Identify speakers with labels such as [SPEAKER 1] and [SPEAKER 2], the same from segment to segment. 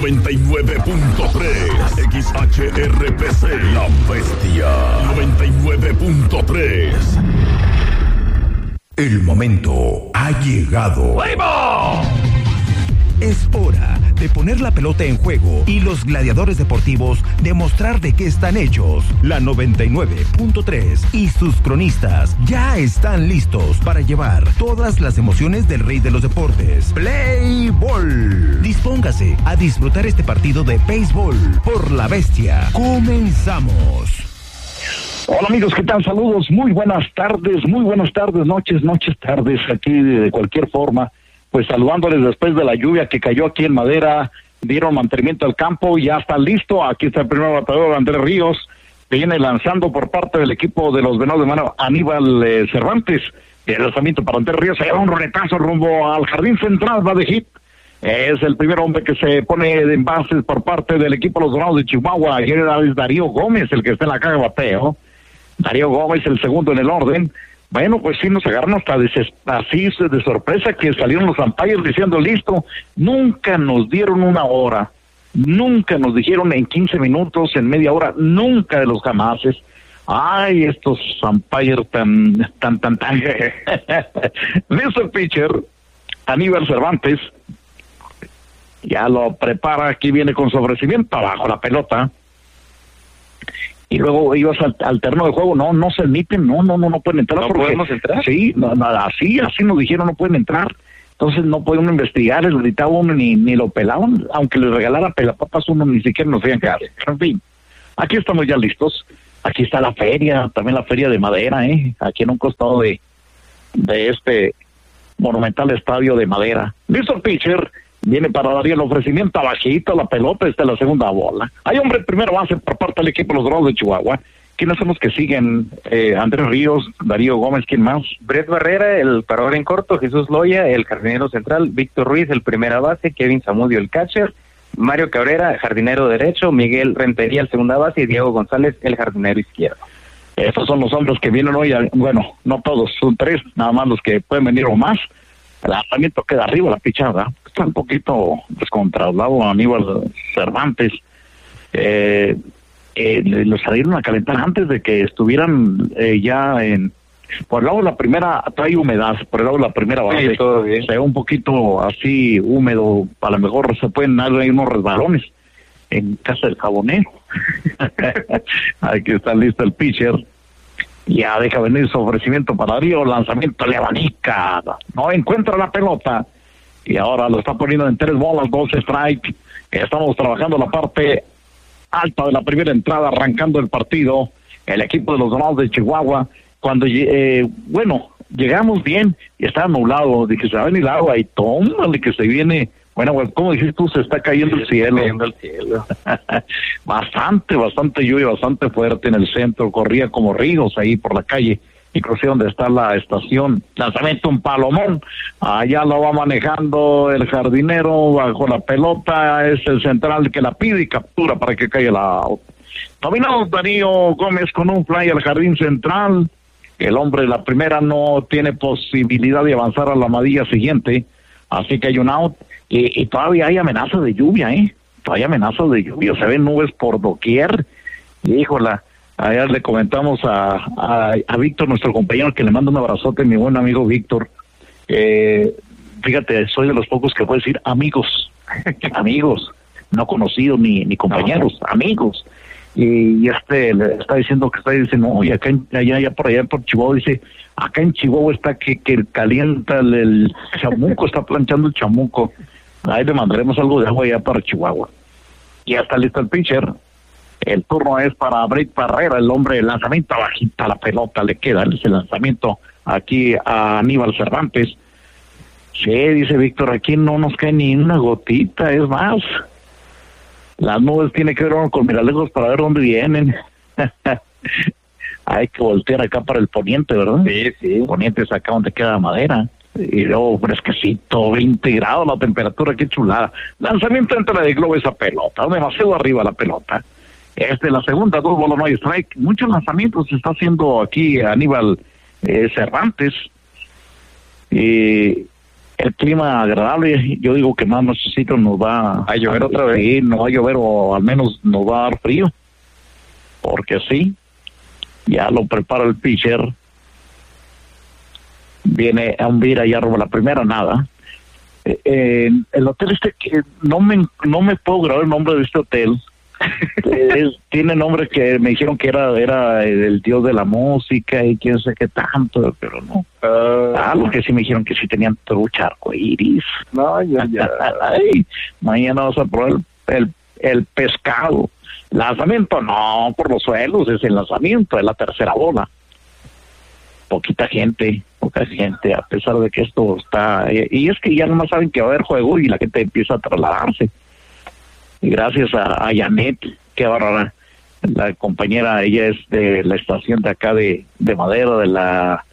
[SPEAKER 1] 99.3 XHRPC, La Bestia. 99.3. El momento ha llegado.
[SPEAKER 2] ¡Vamos!
[SPEAKER 3] Es hora de poner la pelota en juego y los gladiadores deportivos demostrar de qué están hechos. La 99.3 y sus cronistas ya están listos para llevar todas las emociones del rey de los deportes, Play Ball. Dispóngase a disfrutar este partido de béisbol por La Bestia. Comenzamos.
[SPEAKER 4] Hola amigos, ¿qué tal? Saludos, muy buenas tardes, noches, tardes, aquí de cualquier forma. Pues saludándoles después de la lluvia que cayó aquí en Madera, dieron mantenimiento al campo y ya está listo. Aquí está el primer bateador, Andrés Ríos, que viene lanzando por parte del equipo de los Venados de Mano, Aníbal Cervantes. El lanzamiento para Andrés Ríos, un roletazo rumbo al jardín central, va de hit. Es el primer hombre que se pone en bases por parte del equipo de los Dorados de Chihuahua. Ayer es Darío Gómez el que está en la caja de bateo. Darío Gómez el segundo en el orden. Bueno, pues sí nos agarraron hasta así de sorpresa que salieron los umpires diciendo listo. Nunca nos dieron una hora, nunca nos dijeron en 15 minutos, en media hora, nunca de los jamases. Ay, estos umpires tan. Listo el pitcher, Aníbal Cervantes, ya lo prepara, aquí viene con su ofrecimiento, abajo la pelota. Y luego ibas al terreno de juego, no se admiten, no pueden entrar.
[SPEAKER 2] ¿No podemos entrar?
[SPEAKER 4] Sí, así nos dijeron, no pueden entrar. Entonces no puede uno investigar, les gritaba uno, ni lo pelaban, aunque les regalara pelapapas uno ni siquiera nos veían quedar. En fin, aquí estamos ya listos. Aquí está la feria, también la feria de Madera, aquí en un costado de este monumental estadio de Madera. Listo el pitcher. Viene para dar el ofrecimiento abajito, la pelota está en la segunda bola. Hay hombre primero base por parte del equipo de los Dorados de Chihuahua. ¿Quiénes son los que siguen? Andrés Ríos, Darío Gómez, ¿quién más?
[SPEAKER 2] Brett Barrera, el parador en corto, Jesús Loya, el jardinero central, Víctor Ruiz, el primera base, Kevin Zamudio, el catcher, Mario Cabrera, jardinero derecho, Miguel Rentería, el segunda base, y Diego González, el jardinero izquierdo.
[SPEAKER 4] Estos son los hombres que vienen hoy, bueno, no todos, son tres, nada más los que pueden venir o más. El lanzamiento queda arriba, la pichada. Está un poquito descontrolado Aníbal Cervantes. Los salieron a calentar antes de que estuvieran ya por el lado de la primera, trae humedad, por el lado de la primera base.
[SPEAKER 2] Sí, todo bien.
[SPEAKER 4] Se ve un poquito así húmedo, a lo mejor se pueden dar ahí unos resbalones en casa del jabonero. Aquí está listo el pitcher. Ya deja venir su ofrecimiento para Darío, lanzamiento le abanica, no encuentra la pelota y ahora lo está poniendo en 3 bolas, 2 strike. Estamos trabajando la parte alta de la primera entrada, arrancando el partido. El equipo de los Dorados de Chihuahua, cuando llegamos bien y estaba nublado, dije se va a venir el agua y tómale que se viene. Bueno, pues, como dijiste tú, se está cayendo el cielo. Bastante lluvia, bastante fuerte en el centro. Corría como ríos ahí por la calle y crucé donde está la estación. Lanzamiento un palomón. Allá lo va manejando el jardinero bajo la pelota. Es el central que la pide y captura para que caiga la out. Dominado Darío Gómez con un fly al jardín central. El hombre de la primera no tiene posibilidad de avanzar a la amadilla siguiente. Así que hay un out. Y todavía hay amenazas de lluvia, Todavía amenazas de lluvia, se ven nubes por doquier. Y híjola, ayer le comentamos a Víctor, nuestro compañero, que le manda un abrazote, mi buen amigo Víctor. Fíjate, soy de los pocos que puede decir amigos, no conocidos ni compañeros, amigos. Y le está diciendo no, y acá allá por allá por Chihuahua, dice, acá en Chihuahua está que calienta el chamuco, está planchando el chamuco. Ahí le mandaremos algo de agua allá para Chihuahua. Y ya está listo el pitcher. El turno es para Brett Barrera, el hombre de lanzamiento, bajita la pelota, le queda ese lanzamiento aquí a Aníbal Cervantes. Sí, dice Víctor, aquí no nos cae ni una gotita, es más, las nubes tiene que ver uno con miralejos para ver dónde vienen. Hay que voltear acá para el poniente, ¿verdad?
[SPEAKER 2] Sí.
[SPEAKER 4] Poniente es acá donde queda Madera. Y luego fresquecito, 20 grados la temperatura, qué chulada. Lanzamiento entre la de globo esa pelota, demasiado arriba la pelota. La segunda, 2 bolas, no hay strike. Muchos lanzamientos se está haciendo aquí Aníbal Cervantes. el clima agradable. Yo digo que más nochecito nos va
[SPEAKER 2] a llover otra vez.
[SPEAKER 4] Sí, no va a llover, o al menos nos va a dar frío, porque sí, ya lo prepara el pitcher. Viene a un allá roba la primera, nada. El hotel que no me puedo grabar el nombre de este hotel. Tiene nombre que me dijeron que era el dios de la música y quién sé qué tanto, pero no. Lo que sí me dijeron que sí tenían trucha arcoíris.
[SPEAKER 2] No, ya.
[SPEAKER 4] Ay, mañana vas a probar el pescado. Lanzamiento, no, por los suelos, es el lanzamiento, es la tercera bola. Poca gente, a pesar de que esto está... Y es que ya nomás saben que va a haber juego y la gente empieza a trasladarse. Y gracias a Janet, qué bárbara, la compañera, ella es de la estación de acá de Madera, de la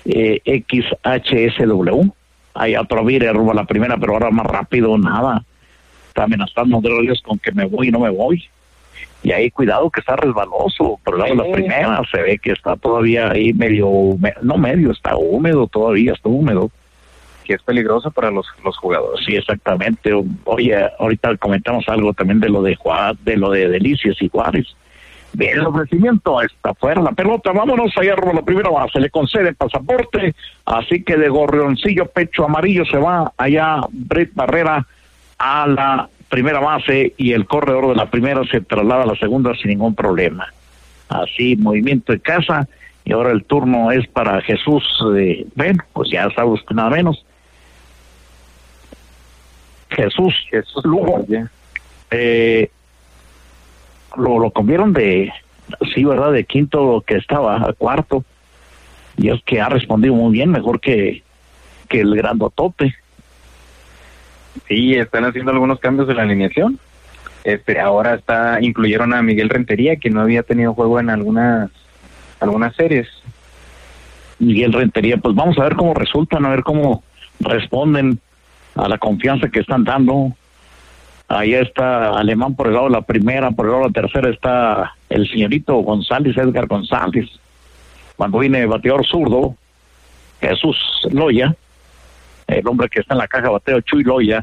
[SPEAKER 4] XHSW. Hay otro vire, roba la primera, pero ahora más rápido, nada. Está amenazando de Dios con que me voy y no me voy. Y ahí cuidado que está resbaloso, pero luego la primera se ve que está todavía ahí está húmedo todavía, está húmedo.
[SPEAKER 2] Que es peligroso para los jugadores.
[SPEAKER 4] Sí, exactamente. Oye, ahorita comentamos algo también de lo de Delicias y Juárez. Bien, el ofrecimiento está fuera la pelota, vámonos allá por la primera base, le concede pasaporte, así que de gorrioncillo, pecho amarillo, se va allá Brett Barrera a la primera base y el corredor de la primera se traslada a la segunda sin ningún problema. Así, movimiento de casa, y ahora el turno es para Jesús, pues ya sabe usted nada menos. Jesús Lugo, lo cambiaron de quinto que estaba a cuarto, y es que ha respondido muy bien, mejor que el grandotote.
[SPEAKER 2] Sí, están haciendo algunos cambios de la alineación. Ahora incluyeron a Miguel Rentería, que no había tenido juego en algunas series.
[SPEAKER 4] Miguel Rentería, pues vamos a ver cómo resultan, a ver cómo responden a la confianza que están dando. Ahí está Alemán por el lado de la primera, por el lado de la tercera está el señorito González, Edgar González. Cuando viene bateador zurdo, Jesús Loya, el hombre que está en la caja de bateo, Chuy Loya.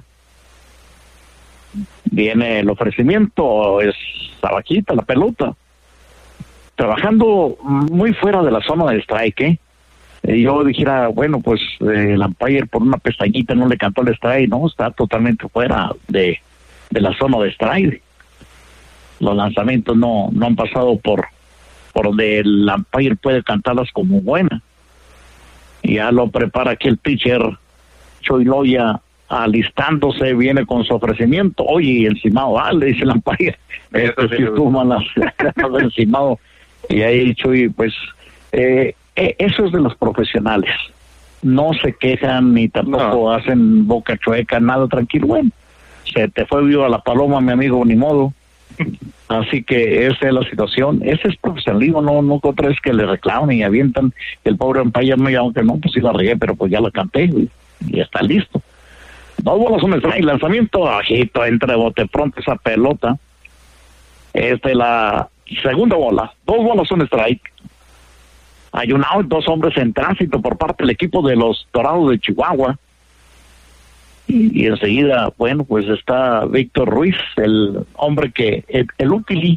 [SPEAKER 4] Viene el ofrecimiento, es Sabajita, la pelota. Trabajando muy fuera de la zona de strike, yo dijera, bueno, pues el umpire por una pestañita no le cantó el strike, no, está totalmente fuera de la zona de strike. Los lanzamientos no han pasado por donde el umpire puede cantarlas como buena. Ya lo prepara aquí el pitcher, Chuy Loya, alistándose, viene con su ofrecimiento. Oye, encimado, le dice el umpire, tú malas encimado. Y ahí Chuy, pues, eso es de los profesionales. No se quejan ni tampoco hacen boca chueca, nada, tranquilo. Bueno, se te fue viva la paloma, mi amigo, ni modo. Así que esa es la situación. Ese es profesionalismo, no otra vez que le reclaman y avientan. El pobre umpire, aunque no, pues sí la regué, pero pues ya la canté y está listo. 2 bolas, un strike, lanzamiento bajito, entre de bote pronto esa pelota. La segunda bola, 2 bolas, un strike. Hay un out, 2 hombres en tránsito por parte del equipo de los Dorados de Chihuahua. Y enseguida, bueno, pues está Víctor Ruiz, el hombre que, el utility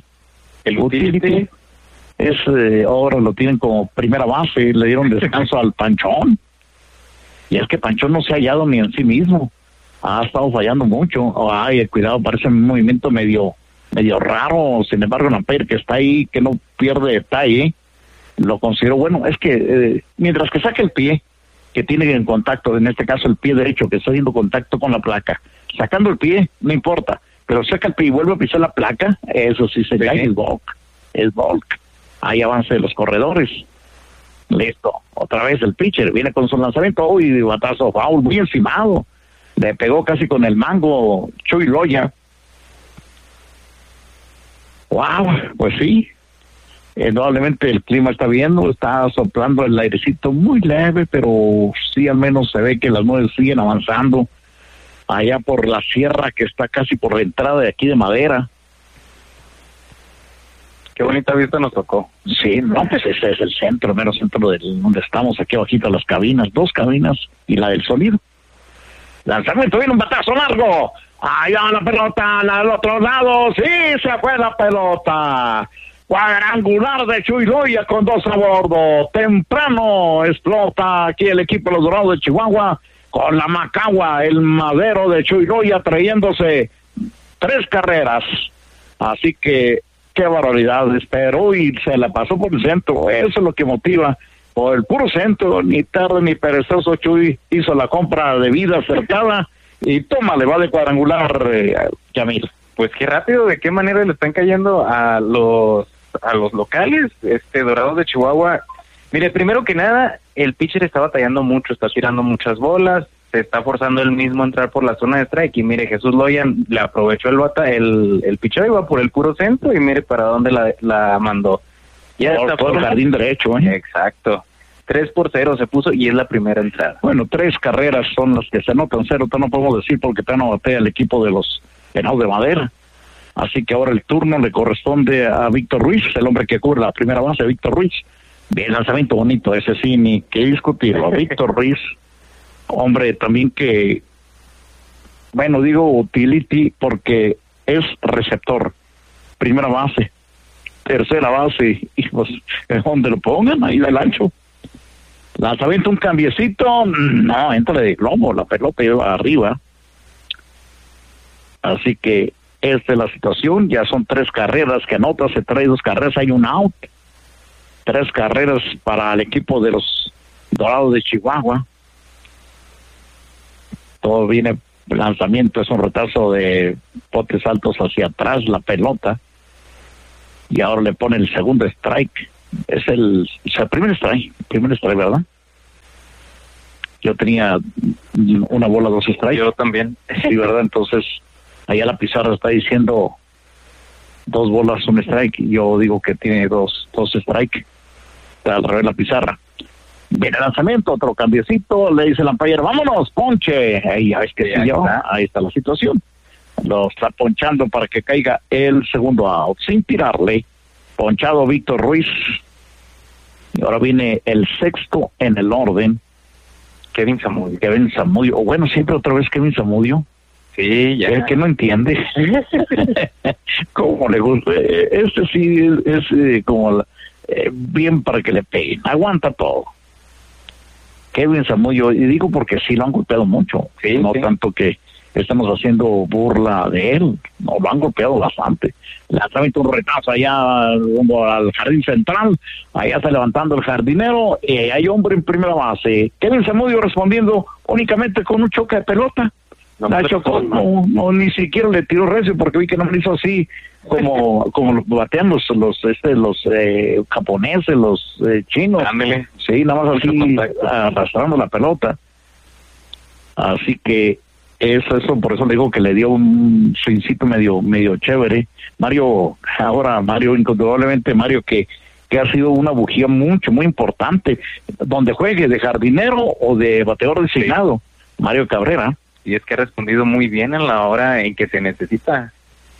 [SPEAKER 4] es, ahora lo tienen como primera base, le dieron descanso al Panchón. Y es que Panchón no se ha hallado ni en sí mismo, ha estado fallando mucho. Cuidado, parece un movimiento medio raro. Sin embargo, Nampere, que está ahí, que no pierde detalle, lo considero bueno. Es que mientras que saque el pie, que tiene en contacto, en este caso el pie derecho, que está haciendo contacto con la placa, sacando el pie, no importa, pero saca el pie y vuelve a pisar la placa, eso sí sería el balk. Ahí avance de los corredores. Listo, otra vez el pitcher viene con su lanzamiento, batazo foul, muy encimado, le pegó casi con el mango Chuy Loya. Wow, pues sí, indudablemente el clima está soplando el airecito muy leve, pero sí al menos se ve que las nubes siguen avanzando allá por la sierra que está casi por la entrada de aquí de Madera.
[SPEAKER 2] Qué bonita vista nos tocó.
[SPEAKER 4] Sí, no, pues ese es el centro, mero centro de donde estamos, aquí abajito las cabinas, 2 cabinas y la del sonido. Lanzamiento, viene un batazo largo. Allá la pelota, al otro lado. Sí, se fue la pelota. Cuadrangular de Chuy Loya con 2 a bordo. Temprano explota aquí el equipo de los Dorados de Chihuahua con la Macagua, el madero de Chuy Loya trayéndose 3 carreras. Así que qué barbaridad, esperó y se la pasó por el centro. Eso es lo que motiva. Por el puro centro, ni tarde ni perezoso, Chuy hizo la compra de vida acertada y toma, le va de cuadrangular, Yamil.
[SPEAKER 2] Pues qué rápido, de qué manera le están cayendo a los locales, Dorados de Chihuahua. Mire, primero que nada, el pitcher está batallando mucho, está tirando muchas bolas, se está forzando él mismo a entrar por la zona de strike, y mire, Jesús Loya le aprovechó el pitcher, iba por el puro centro, y mire para dónde la mandó. Ya está
[SPEAKER 4] por el jardín derecho,
[SPEAKER 2] Exacto. 3-0 se puso y es la primera entrada.
[SPEAKER 4] Bueno, 3 carreras son las que se anotan, 0 no podemos decir porque te no batea el equipo de los Venados de Madera. Así que ahora el turno le corresponde a Víctor Ruiz, el hombre que cubre la primera base, Víctor Ruiz. Bien, lanzamiento bonito, ese sí, ni que discutirlo. Víctor Ruiz, hombre también que, bueno, digo utility porque es receptor, primera base, tercera base, y pues donde lo pongan, ahí del ancho. Lanzamiento, un cambiecito, no, entra de globo, la pelota lleva arriba. Así que esta es la situación, ya son 3 carreras que anota, se trae 2 carreras, hay un out. 3 carreras para el equipo de los Dorados de Chihuahua. Todo viene, lanzamiento, es un retazo de potes altos hacia atrás, la pelota. Y ahora le pone el segundo strike. Es el primer strike, ¿verdad? Yo tenía una bola, 2 strikes.
[SPEAKER 2] Yo también.
[SPEAKER 4] Sí, ¿verdad? Entonces, allá la pizarra está diciendo 2 bolas, 1 strike. Yo digo que tiene 2 strike. Está al revés la pizarra. Viene el lanzamiento, otro cambiecito, le dice el umpire, vámonos, ponche. Ahí ya ves que sí, ahí está la situación. Lo está ponchando para que caiga el segundo out, sin tirarle. Ponchado Víctor Ruiz. Y ahora viene el sexto en el orden.
[SPEAKER 2] Kevin
[SPEAKER 4] Zamudio. O bueno, siempre otra vez Kevin Zamudio.
[SPEAKER 2] Sí, ya.
[SPEAKER 4] El que no entiende. ¿Cómo le gusta? Sí es como bien para que le peguen. Aguanta todo. Kevin Zamudio, y digo porque sí lo han golpeado mucho.
[SPEAKER 2] Sí,
[SPEAKER 4] no
[SPEAKER 2] sí.
[SPEAKER 4] Tanto que estamos haciendo burla de él. No, lo han golpeado bastante. Le ha traído un retazo allá rumbo al jardín central. Allá está levantando el jardinero. Hay hombre en primera base. Kevin Zamudio respondiendo únicamente con un choque de pelota. La chocó, no, ni siquiera le tiró recio porque vi que no me hizo así como batean los japoneses, los chinos.
[SPEAKER 2] Ándale.
[SPEAKER 4] Sí, nada más así arrastrando la pelota. Así que eso, por eso le digo que le dio un swincito medio chévere. Mario, indudablemente Mario que ha sido una bujía muy importante, donde juegue de jardinero o de bateador designado, sí. Mario Cabrera.
[SPEAKER 2] Y es que ha respondido muy bien en la hora en que se necesita.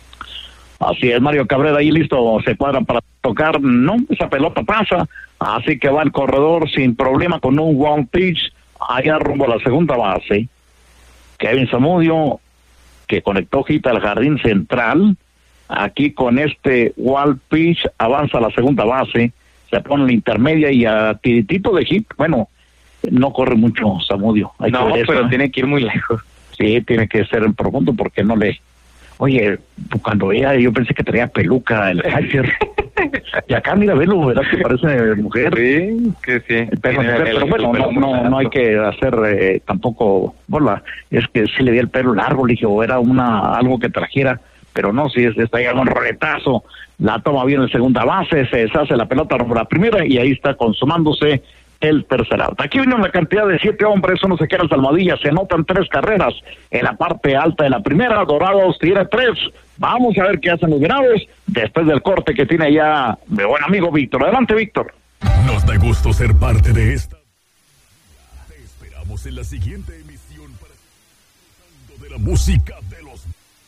[SPEAKER 4] Así es, Mario Cabrera, ahí listo, se cuadran para tocar, no, esa pelota pasa, así que va el corredor sin problema con un one pitch, allá rumbo a la segunda base. Kevin Zamudio, que conectó hit al jardín central, aquí con este wild pitch avanza a la segunda base, se pone en la intermedia y a tiritito de hit, bueno, no corre mucho Zamudio.
[SPEAKER 2] No, pero tiene que ir muy lejos.
[SPEAKER 4] Sí, tiene que ser en profundo porque no le... Oye, yo pensé que traía peluca el catcher. Y acá, mira, velo, ¿verdad que parece mujer?
[SPEAKER 2] Sí, que sí.
[SPEAKER 4] Pero bueno, no hay que hacer tampoco bola. Es que sí le di el pelo largo, le dije, o era algo que trajera, pero no, si está llegando un roletazo, la toma bien en segunda base, se deshace la pelota rumbo a la primera y ahí está consumándose el tercer out. Aquí viene una cantidad de 7 hombres, uno se queda en Salmadilla, se anotan 3 carreras en la parte alta de la primera. Dorados tiene 3. Vamos a ver qué hacen los Venados después del corte que tiene ya mi buen amigo Víctor. Adelante, Víctor.
[SPEAKER 1] Nos da gusto ser parte de esta. Te esperamos en la siguiente emisión para disfrutar de la música de los...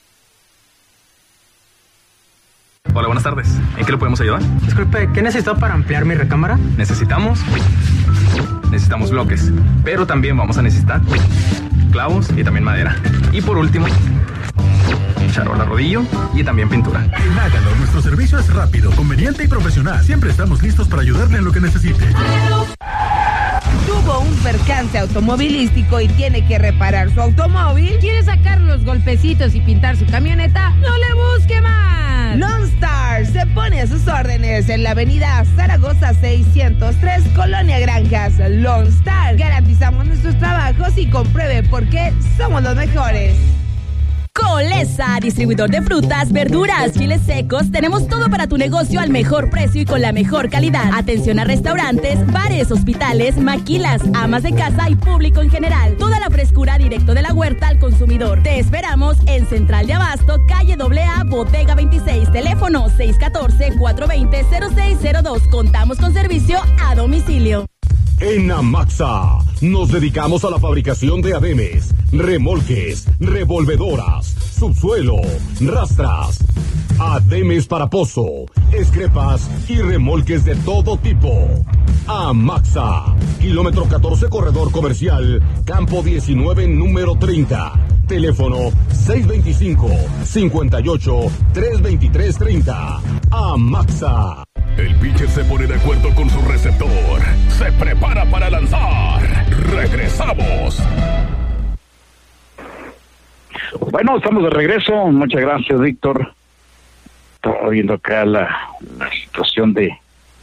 [SPEAKER 5] Hola, buenas tardes. ¿En qué le podemos ayudar?
[SPEAKER 6] Disculpe, ¿qué necesito para ampliar mi recámara?
[SPEAKER 5] Necesitamos bloques, pero también vamos a necesitar clavos y también madera. Y por último, charola rodillo y también pintura.
[SPEAKER 1] En Hágalo, nuestro servicio es rápido, conveniente y profesional. Siempre estamos listos para ayudarle en lo que necesite.
[SPEAKER 7] Tuvo un percance automovilístico y tiene que reparar su automóvil.
[SPEAKER 8] ¿Quiere sacar los golpecitos y pintar su camioneta? ¡No le busque más!
[SPEAKER 7] Lone Star se pone a sus órdenes en la avenida Zaragoza 603, Colonia Granjas. Lone Star, garantizamos nuestros trabajos y compruebe por qué somos los mejores.
[SPEAKER 9] Colesa, distribuidor de frutas, verduras, chiles secos. Tenemos todo para tu negocio al mejor precio y con la mejor calidad. Atención a restaurantes, bares, hospitales, maquilas, amas de casa y público en general. Toda la frescura directo de la huerta al consumidor. Te esperamos en Central de Abasto, calle AA, Bodega 26. Teléfono 614-420-0602. Contamos con servicio a domicilio.
[SPEAKER 1] En Amaxa nos dedicamos a la fabricación de ademes, remolques, revolvedoras, subsuelo, rastras, ademes para pozo, escrepas y remolques de todo tipo. Amaxa, kilómetro 14, corredor comercial, campo 19, número 30. Teléfono 625-58-323-30. Amaxa. El pitcher se pone de acuerdo con su receptor. Se prepara para lanzar. Regresamos.
[SPEAKER 4] Bueno, estamos de regreso. Muchas gracias, Víctor. Estaba viendo acá la situación de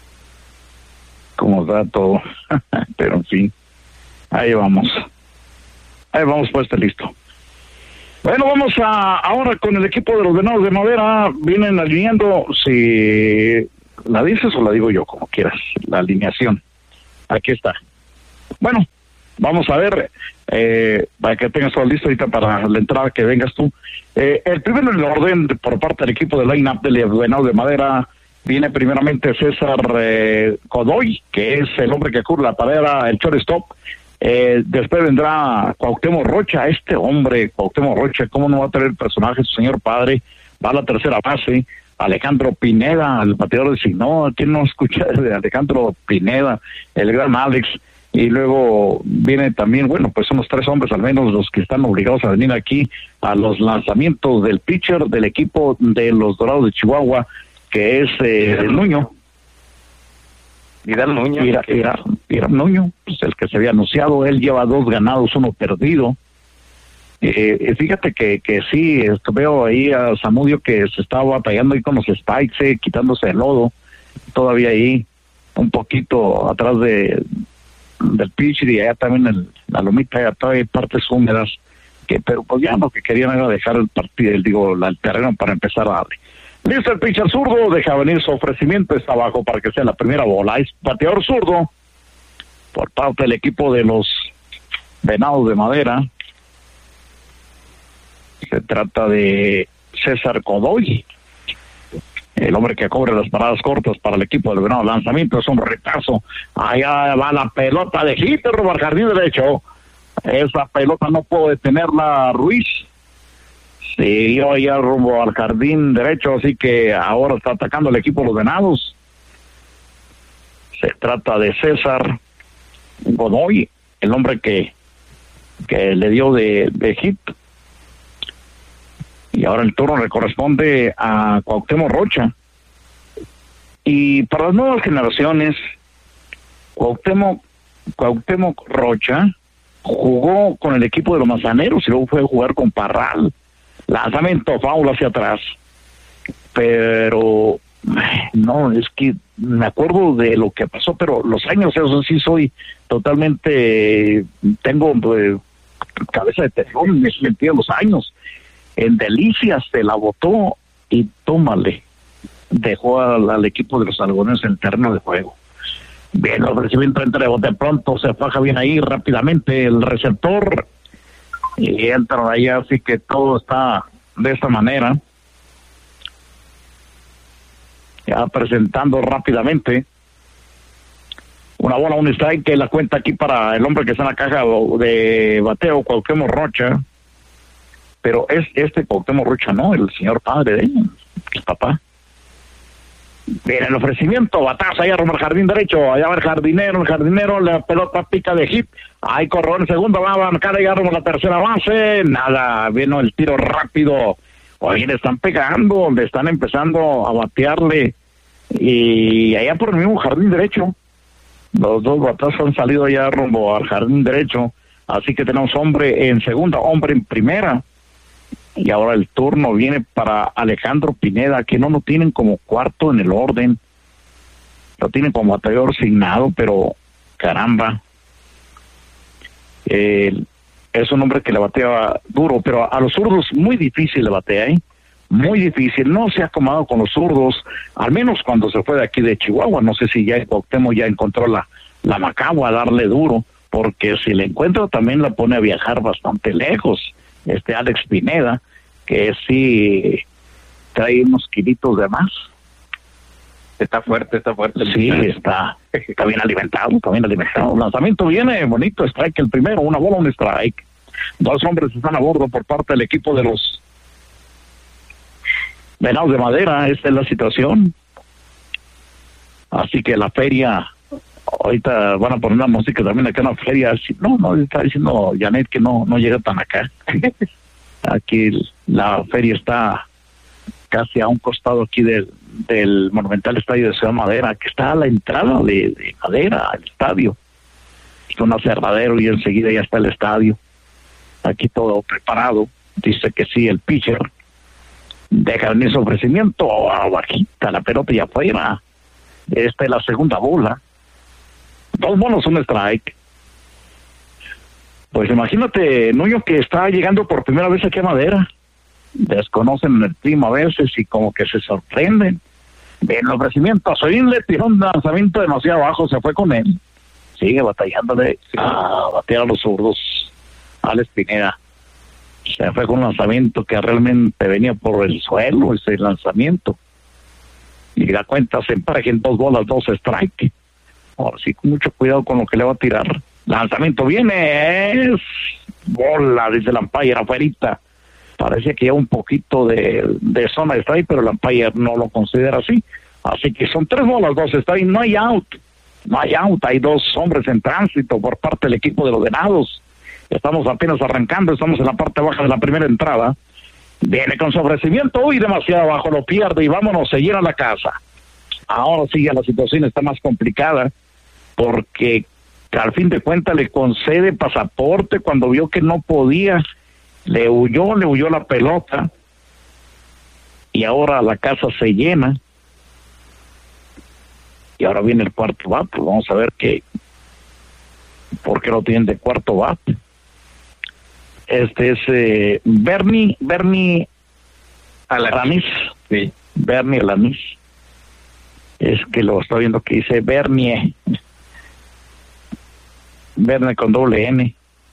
[SPEAKER 4] cómo da todo. Pero en fin, ahí vamos. Ahí vamos, pues, está listo. Bueno, vamos ahora con el equipo de los Venados de Madera. Vienen alineando, si la dices o la digo yo, como quieras, la alineación. Aquí está. Bueno, vamos a ver, para que tengas todo listo ahorita para la entrada que vengas tú. El primero en el orden por parte del equipo de line-up de Venados de Madera viene primeramente César Godoy, que es el hombre que cubre la pared, el shortstop. Después vendrá Cuauhtémoc Rocha, este hombre, Cuauhtémoc Rocha, ¿cómo no va a tener personaje su señor padre? Va a la tercera base. Alejandro Pineda, el bateador designado. ¿Quién no escucha de Alejandro Pineda, el gran Alex? Y luego viene también, bueno, pues son los tres hombres al menos los que están obligados a venir aquí a los lanzamientos del pitcher del equipo de los Dorados de Chihuahua, que es Nuño.
[SPEAKER 2] Vidal Nuño.
[SPEAKER 4] Vidal Nuño, pues el que se había anunciado. Él lleva 2 ganados, 1 perdido. Fíjate que sí, veo ahí a Zamudio que se estaba batallando ahí con los spikes, quitándose el lodo, todavía ahí, un poquito atrás del pitch, y allá también la lomita, ya todavía hay partes húmedas, pero pues ya lo que querían era dejar el partido, el terreno para empezar a darle. Listo el pitcher zurdo, deja venir su ofrecimiento, está abajo para que sea la primera bola, es bateador zurdo, por parte del equipo de los Venados de Madera. Se trata de César Godoy, el hombre que cobra las paradas cortas para el equipo del Venado. Lanzamiento es un retazo. Allá va la pelota de hit rumbo al jardín derecho. Esa pelota no pudo detenerla Ruiz. Siguió allá rumbo al jardín derecho, así que ahora está atacando el equipo de los Venados. Se trata de César Godoy, el hombre que le dio de hit. Y ahora el turno le corresponde a Cuauhtémoc Rocha. Y para las nuevas generaciones, Cuauhtémoc Rocha jugó con el equipo de los Manzaneros y luego fue a jugar con Parral. Lanzamiento foul hacia atrás. Pero no, es que me acuerdo de lo que pasó, pero los años, eso sí soy totalmente, tengo cabeza de terror en ese sentido, los años. En Delicias se la botó y tómale, dejó al equipo de los algodones en el terreno de juego. Bien, el recibimiento entra de bote pronto, se faja bien ahí rápidamente el receptor y entran ahí, así que todo está de esta manera. Ya presentando rápidamente una bola, un strike, que la cuenta aquí para el hombre que está en la caja de bateo, Cuauhtémoc Rocha. Pero es Cuauhtémoc Rocha, no, el señor padre de ella, el papá. Viene el ofrecimiento, batazo allá rumbo al jardín derecho, allá va el jardinero, la pelota pica de hit, ahí corrió en segundo, va a marcar allá rumbo a la tercera base, nada, vino el tiro rápido, oye, le están pegando, le están empezando a batearle, y allá por el mismo jardín derecho, los dos batazos han salido allá rumbo al jardín derecho, así que tenemos hombre en segunda, hombre en primera. Y ahora el turno viene para Alejandro Pineda, que no lo tienen como cuarto en el orden. Lo tienen como bateador asignado, pero caramba. Es un hombre que le batea duro, pero a los zurdos muy difícil le batea, muy difícil. No se ha acomodado con los zurdos, al menos cuando se fue de aquí de Chihuahua. No sé si ya Cuauhtémoc ya encontró la macagua a darle duro, porque si le encuentra también la pone a viajar bastante lejos. Alex Pineda, que sí trae unos kilitos de más.
[SPEAKER 2] Está fuerte.
[SPEAKER 4] Sí, está bien alimentado. El lanzamiento viene bonito, strike el primero, una bola, un strike. Dos hombres están a bordo por parte del equipo de los Venados de Madera. Esta es la situación. Así que la feria, ahorita van a poner una música también acá en la feria. No, está diciendo Janet que no llega tan acá. Aquí la feria está casi a un costado aquí del monumental estadio de Ciudad Madera, que está a la entrada de Madera al estadio. Es un aserradero y enseguida ya está el estadio. Aquí todo preparado. Dice que sí, el pitcher deja venir su ofrecimiento, bajita la pelota y afuera. Esta es la segunda bola. 2 bolas, un strike. Pues imagínate, Nuño, que está llegando por primera vez aquí a Madera. Desconocen el clima a veces y como que se sorprenden. Ven el ofrecimiento, a Sorín le tiró un lanzamiento demasiado bajo, se fue con él. Sigue batallándole a batear a los zurdos. Alex Pineda se fue con un lanzamiento que realmente venía por el suelo, ese lanzamiento. Y la cuenta se empareja en 2 bolas, 2 strike. Ahora sí, con mucho cuidado con lo que le va a tirar. Lanzamiento viene, es bola, dice el umpire, afuerita. Parece que lleva un poquito de zona de strike, pero el umpire no lo considera así. Así que son 3 bolas, 2 strike, no hay out. Hay 2 hombres en tránsito por parte del equipo de los Venados. Estamos apenas arrancando, estamos en la parte baja de la primera entrada. Viene con su ofrecimiento, demasiado abajo, lo pierde y vámonos, se llena la casa. Ahora sí ya la situación está más complicada, porque al fin de cuentas le concede pasaporte cuando vio que no podía, le huyó la pelota, y ahora la casa se llena, y ahora viene el cuarto bate. Vamos a ver por qué lo tienen de cuarto bate. Este es Bernie Alanis.
[SPEAKER 2] Sí.
[SPEAKER 4] Bernie Alanis. Es que lo está viendo que dice Bernie con doble N.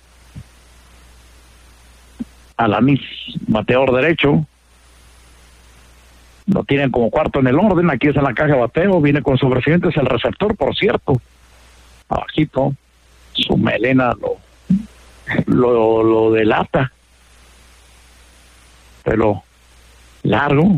[SPEAKER 4] Alanis, bateador derecho. Lo tienen como cuarto en el orden. Aquí está en la caja de bateo. Viene con su ofrecimiento, es el receptor, por cierto. Abajito. Su melena lo delata. Pero largo.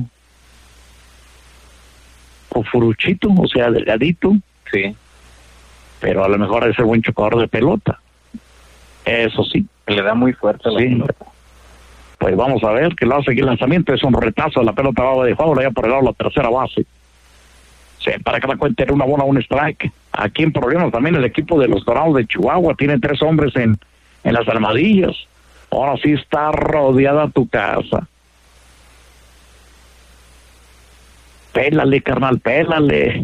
[SPEAKER 4] Con furuchito, o sea, delgadito.
[SPEAKER 2] Sí.
[SPEAKER 4] Pero a lo mejor es el buen chocador de pelota. Eso sí.
[SPEAKER 2] Le da muy fuerte la pelota.
[SPEAKER 4] Pues vamos a ver que lo hace aquí el lanzamiento. Es un retazo, la pelota va de foul allá por el lado de la tercera base. Para que la cuenta era una bola, un strike. Aquí en problemas también el equipo de los Dorados de Chihuahua. Tiene 3 hombres en las armadillas. Ahora sí está rodeada tu casa. Pélale, carnal, pélale.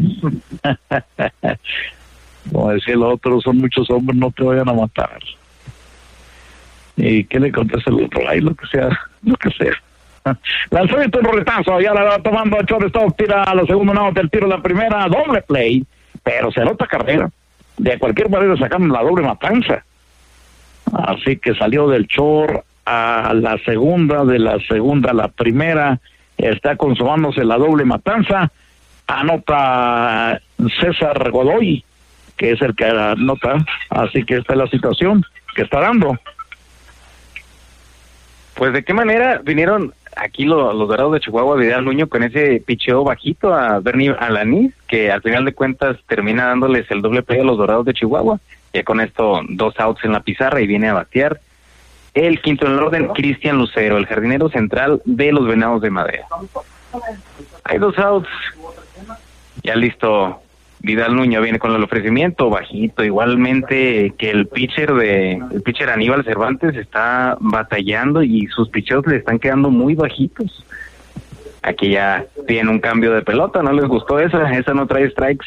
[SPEAKER 4] Como decía el otro, son muchos hombres, no te vayan a matar. ¿Y qué le contesta el otro? Ay, lo que sea. Lanzamiento un retazo, ya la va tomando a shortstop, tira a la segunda, no, del tiro la primera, doble play, pero se nota carrera. De cualquier manera sacaron la doble matanza. Así que salió del short a la segunda, de la segunda a la primera, está consumándose la doble matanza. Anota César Godoy, que es el que anota, así que esta es la situación que está dando.
[SPEAKER 2] Pues de qué manera vinieron aquí los Dorados de Chihuahua, Vidal Nuño con ese picheo bajito a Bernie Alanis, que al final de cuentas termina dándoles el doble play a los Dorados de Chihuahua. Ya con esto 2 outs en la pizarra y viene a batear el quinto en el orden, Cristian Lucero, el jardinero central de los Venados de Madera. Hay 2 outs. Ya listo. Vidal Nuño viene con el ofrecimiento bajito, igualmente que el pitcher Aníbal Cervantes está batallando y sus picheos le están quedando muy bajitos. Aquí ya tiene un cambio de pelota, no les gustó esa no trae strikes.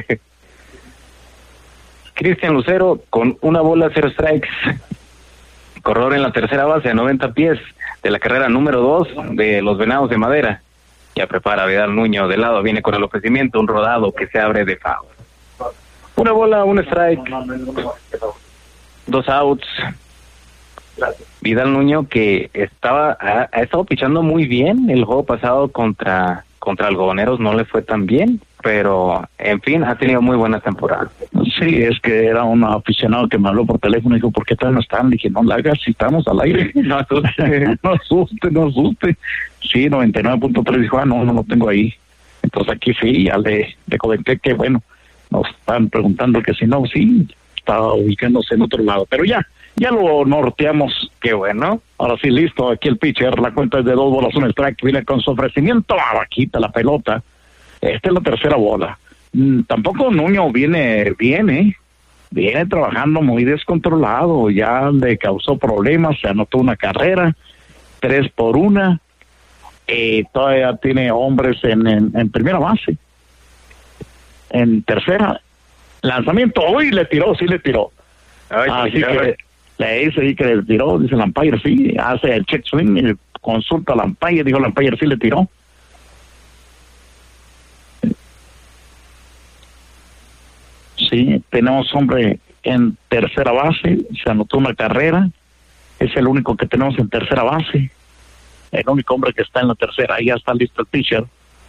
[SPEAKER 2] Cristian Lucero con 1 bola, 0 strikes. Corredor en la tercera base a 90 pies de la carrera número 2 de los Venados de Madera. Ya prepara Vidal Nuño de lado, viene con el ofrecimiento, un rodado que se abre de foul. 1 bola, 1 strike, 2 outs. Vidal Nuño que ha estado pichando muy bien. El juego pasado contra Algodoneros no le fue tan bien, pero en fin, ha tenido muy buena temporada.
[SPEAKER 4] Sí, es que era un aficionado que me habló por teléfono y dijo, ¿por qué todavía no están? Le dije, no la hagas, si estamos al aire. No asuste. Sí, 99.3, dijo, no lo tengo ahí. Entonces aquí sí, ya le comenté que bueno, nos están preguntando que si no, sí, estaba ubicándose en otro lado, pero ya lo norteamos.
[SPEAKER 2] Qué bueno.
[SPEAKER 4] Ahora sí, listo, aquí el pitcher, la cuenta es de 2 bolas, 1 strike, viene con su ofrecimiento, bajita la pelota. Esta es la tercera bola. Tampoco Nuño viene bien, viene trabajando muy descontrolado, ya le causó problemas, se anotó una carrera, 3-1, todavía tiene hombres en primera base. En tercera, lanzamiento, le tiró. Así que le dice que le tiró, dice el umpire, sí, hace el check swing, y consulta al umpire, dijo el umpire, sí le tiró. Sí, tenemos hombre en tercera base, se anotó una carrera, es el único que tenemos en tercera base, el único hombre que está en la tercera, ahí ya está listo el pitcher.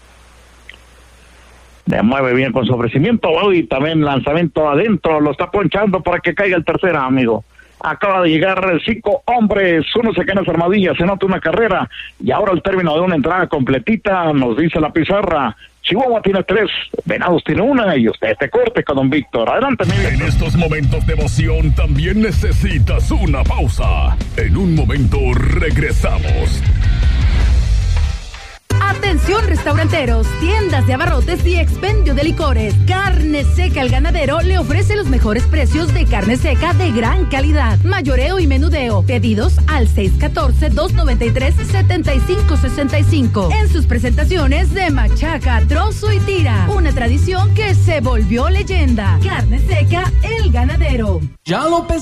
[SPEAKER 4] Le mueve bien con su ofrecimiento, y también lanzamiento adentro, lo está ponchando para que caiga el tercera, amigo. Acaba de llegar 5 hombres, uno se queda en las armadillas, se nota una carrera, y ahora el término de una entrada completita, nos dice la pizarra, Chihuahua tiene 3, Venados tiene 1, y usted este corte con don Víctor. Adelante, mi Víctor.
[SPEAKER 1] En estos momentos de emoción también necesitas una pausa. En un momento regresamos.
[SPEAKER 8] Atención restauranteros, tiendas de abarrotes y expendio de licores. Carne Seca El Ganadero le ofrece los mejores precios de carne seca de gran calidad. Mayoreo y menudeo. Pedidos al 614-293-7565. En sus presentaciones de machaca, trozo y tira. Una tradición que se volvió leyenda. Carne Seca El Ganadero.
[SPEAKER 10] Ya lo